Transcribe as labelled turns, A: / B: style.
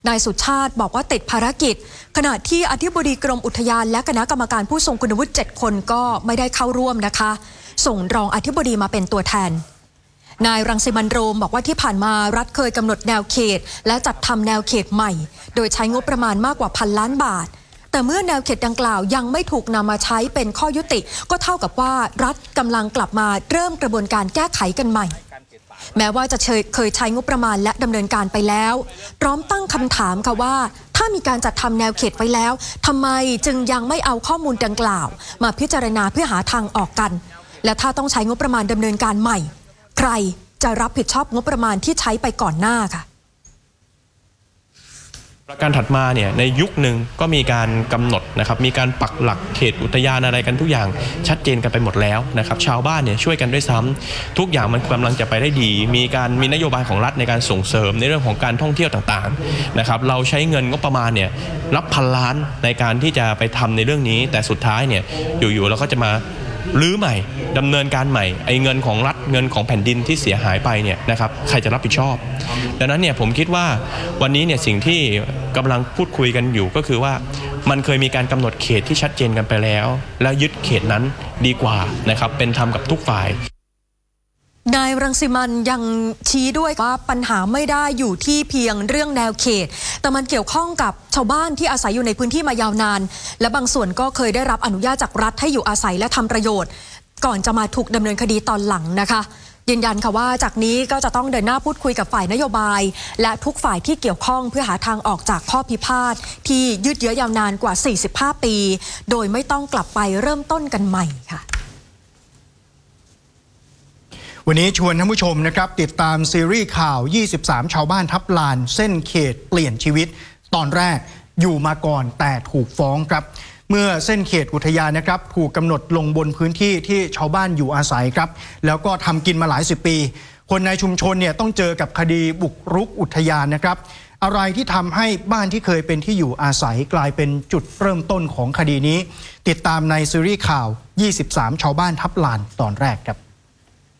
A: นายสุชาติบอกว่าติดภารกิจขณะที่อธิบดีกรมอุทยานและคณะกรรมการผู้ทรงคุณวุฒิ7 คนก็ไม่ได้เข้าร่วมนะคะส่งรองอธิบดีมาเป็นตัวแทนนายรังสิมันต์โรมบอกว่าที่ผ่านมารัฐเคยกำหนดแนวเขตและจัดทำแนวเขตใหม่โดยใช้งบประมาณมากกว่า1,000 ล้านบาทแต่เมื่อแนวเขตดังกล่าวยังไม่ถูกนำมาใช้เป็นข้อยุติก็เท่ากับว่ารัฐกำลังกลับมาเริ่มกระบวนการแก้ไขกันใหม่แม้ว่าจะเคยใช้งบประมาณและดำเนินการไปแล้วพร้อมตั้งคำถามค่ะว่าถ้ามีการจัดทำแนวเขตไว้แล้วทำไมจึงยังไม่เอาข้อมูลดังกล่าวมาพิจารณาเพื่อหาทางออกกันและถ้าต้องใช้งบประมาณดำเนินการใหม่ใครจะรับผิดชอบงบประมาณที่ใช้ไปก่อนหน้าค่ะ
B: ประการถัดมาเนี่ยในยุคหนึ่งก็มีการกำหนดนะครับมีการปักหลักเขตอุทยานอะไรกันทุกอย่างชัดเจนกันไปหมดแล้วนะครับชาวบ้านเนี่ยช่วยกันด้วยซ้ำทุกอย่างมันกำลังจะไปได้ดีมีนโยบายของรัฐในการส่งเสริมในเรื่องของการท่องเที่ยวต่างๆนะครับเราใช้เงินงบประมาณเนี่ยนับพันล้านในการที่จะไปทำในเรื่องนี้แต่สุดท้ายเนี่ยอยู่ๆเราก็จะมารื้อใหม่ดำเนินการใหม่ไอ้เงินของรัฐเงินของแผ่นดินที่เสียหายไปเนี่ยนะครับใครจะรับผิดชอบดังนั้นเนี่ยผมคิดว่าวันนี้เนี่ยสิ่งที่กำลังพูดคุยกันอยู่ก็คือว่ามันเคยมีการกำหนดเขตที่ชัดเจนกันไปแล้วแล้วยึดเขตนั้นดีกว่านะครับเป็นธรรมกับทุกฝ่าย
A: นายรังสิมันต์ยังชี้ด้วยว่าปัญหาไม่ได้อยู่ที่เพียงเรื่องแนวเขตแต่มันเกี่ยวข้องกับชาวบ้านที่อาศัยอยู่ในพื้นที่มายาวนานและบางส่วนก็เคยได้รับอนุญาตจากรัฐให้อยู่อาศัยและทำประโยชน์ก่อนจะมาถูกดำเนินคดีตอนหลังนะคะยืนยันค่ะว่าจากนี้ก็จะต้องเดินหน้าพูดคุยกับฝ่ายนโยบายและทุกฝ่ายที่เกี่ยวข้องเพื่อหาทางออกจากข้อพิพาทที่ยืดเยื้อยาวนานกว่า45 ปีโดยไม่ต้องกลับไปเริ่มต้นกันใหม่ค่ะ
C: วันนี้ชวนท่านผู้ชมนะครับติดตามซีรีส์ข่าว23ชาวบ้านทับลานเส้นเขตเปลี่ยนชีวิตตอนแรกอยู่มาก่อนแต่ถูกฟ้องครับเมื่อเส้นเขตอุทยานนะครับถูกกำหนดลงบนพื้นที่ที่ชาวบ้านอยู่อาศัยครับแล้วก็ทำกินมาหลาย10 ปีคนในชุมชนเนี่ยต้องเจอกับคดีบุกรุกอุทยานนะครับอะไรที่ทำให้บ้านที่เคยเป็นที่อยู่อาศัยกลายเป็นจุดเริ่มต้นของคดีนี้ติดตามในซีรีส์ข่าว23ชาวบ้านทับลานตอนแรกครับ